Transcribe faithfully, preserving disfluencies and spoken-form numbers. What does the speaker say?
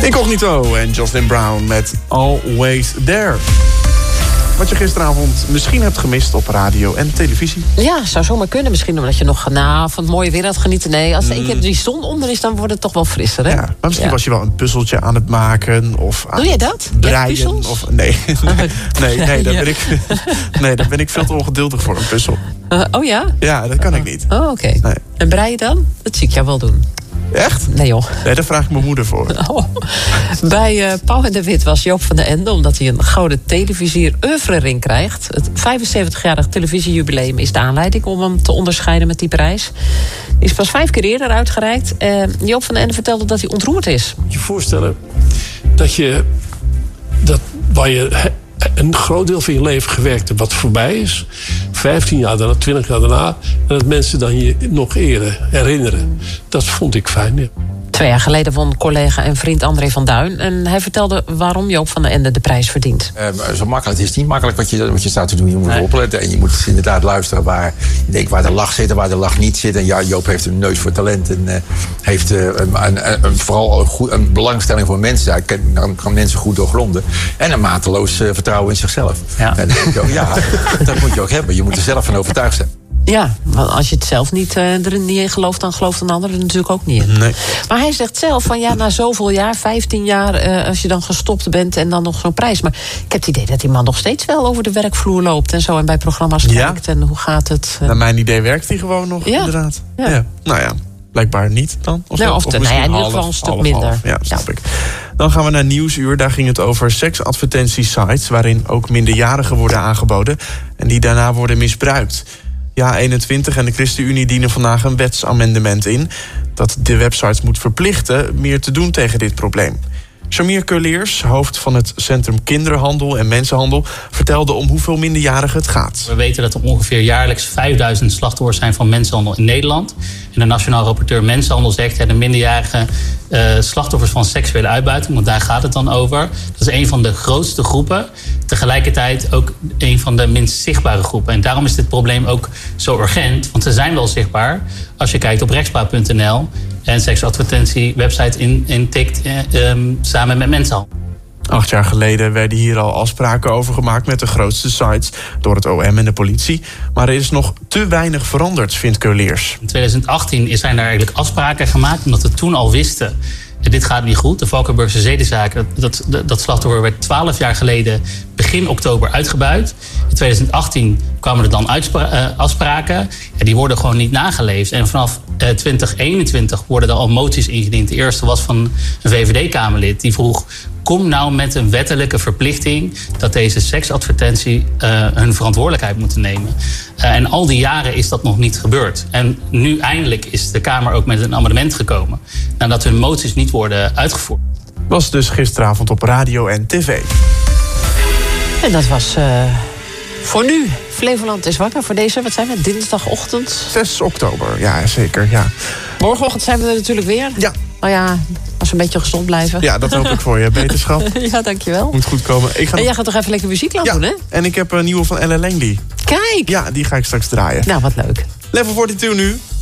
Incognito en Jocelyn Brown met Always There. Wat je gisteravond misschien hebt gemist op radio en televisie. Ja, zou zomaar kunnen. Misschien omdat je nog nou, van het mooie weer aan het genieten. Nee, als er één keer die zon onder is, dan wordt het toch wel frisser, hè? Ja, maar misschien ja. was je wel een puzzeltje aan het maken. Of aan Doe jij dat? breien. Of, nee, nee, nee, nee, daar Ja. ben ik, nee, daar ben ik veel te ongeduldig voor, een puzzel. Uh, oh ja? Ja, dat kan ik niet. Oh, oké. Okay. Nee. En breien dan? Dat zie ik jou wel doen. Echt? Nee joh. Nee, daar vraag ik mijn moeder voor. Oh. Bij uh, Pauw en de Wit was Joop van den Ende, omdat hij een gouden televisier oeuvrering krijgt. Het vijfenzeventigjarig televisiejubileum is de aanleiding om hem te onderscheiden met die prijs. Die is pas vijf keer eerder uitgereikt. Uh, Joop van den Ende vertelde dat hij ontroerd is. Moet je je voorstellen dat je dat waar je een groot deel van je leven gewerkt hebt wat voorbij is, vijftien jaar daarna, twintig jaar daarna, en dat mensen dan je nog eren, herinneren. Dat vond ik fijn, ja. Twee jaar geleden won collega en vriend André van Duin. En hij vertelde waarom Joop van den Ende de prijs verdient. Uh, zo makkelijk. Het is niet makkelijk wat je, wat je staat te doen. Je moet nee. opletten en je moet inderdaad luisteren waar, je denkt waar de lach zit en waar de lach niet zit. En ja, Joop heeft een neus voor talent en uh, heeft uh, een, een, een, vooral een, goed, een belangstelling voor mensen. Hij kan, kan, kan mensen goed doorgronden. En een mateloos uh, vertrouwen in zichzelf. Ja, en, uh, ja dat moet je ook hebben. Je moet er zelf van overtuigd zijn. Ja, want als je het zelf niet, uh, er niet in gelooft, dan gelooft een ander er natuurlijk ook niet in. Nee. Maar hij zegt zelf van ja, na zoveel jaar, vijftien jaar, uh, als je dan gestopt bent en dan nog zo'n prijs. Maar ik heb het idee dat die man nog steeds wel over de werkvloer loopt en zo en bij programma's kijkt. Ja. En hoe gaat het? Uh... Naar mijn idee werkt hij gewoon nog, ja. inderdaad. Ja. Ja. Nou ja, blijkbaar niet dan. Of, nou, of, of de, nou ja, in ieder geval half, een stuk half, minder. Half. Ja, snap ja. ik. Dan gaan we naar Nieuwsuur. Daar ging het over seksadvertentiesites waarin ook minderjarigen worden aangeboden en die daarna worden misbruikt. Ja, eenentwintig en de ChristenUnie dienen vandaag een wetsamendement in dat de websites moet verplichten meer te doen tegen dit probleem. Shamir Keuleers, hoofd van het Centrum Kinderhandel en Mensenhandel, vertelde om hoeveel minderjarigen het gaat. We weten dat er ongeveer jaarlijks vijfduizend slachtoffers zijn van mensenhandel in Nederland. En de Nationaal Rapporteur Mensenhandel zegt dat de minderjarige uh, slachtoffers van seksuele uitbuiting, want daar gaat het dan over. Dat is een van de grootste groepen. Tegelijkertijd ook een van de minst zichtbare groepen. En daarom is dit probleem ook zo urgent, want ze zijn wel zichtbaar. Als je kijkt op rechtspraak punt n l en seksadvertentie-website intikt uh, um, samen met mensenhandel. Acht jaar geleden werden hier al afspraken over gemaakt met de grootste sites door het O M en de politie. Maar er is nog te weinig veranderd, vindt Keuleers. In twintig achttien zijn daar eigenlijk afspraken gemaakt, omdat we toen al wisten, dit gaat niet goed. De Valkenburgse zedenzaak, dat, dat, dat slachtoffer werd twaalf jaar geleden begin oktober uitgebuit. In twintig achttien kwamen er dan uitspra- uh, afspraken. Ja, die worden gewoon niet nageleefd. En vanaf uh, twintig eenentwintig worden er al moties ingediend. De eerste was van een V V D-Kamerlid. Die vroeg, kom nou met een wettelijke verplichting dat deze seksadvertentie uh, hun verantwoordelijkheid moeten nemen. Uh, en al die jaren is dat nog niet gebeurd. En nu eindelijk is de Kamer ook met een amendement gekomen nadat hun moties niet worden uitgevoerd. Was dus gisteravond op radio en tv. En dat was uh, voor nu. Flevoland is wakker voor deze, wat zijn we, dinsdagochtend? zes oktober, ja zeker, ja. Morgenochtend zijn we er natuurlijk weer. Ja. Nou ja, als we een beetje gezond blijven. Ja, dat hoop ik voor je. Beterschap. Ja, dankjewel. Moet goed komen. Ik ga en jij gaat toch even lekker muziek laten ja. doen, hè? En ik heb een nieuwe van Ella Langley. Kijk! Ja, die ga ik straks draaien. Nou, wat leuk. Level tweeënveertig nu.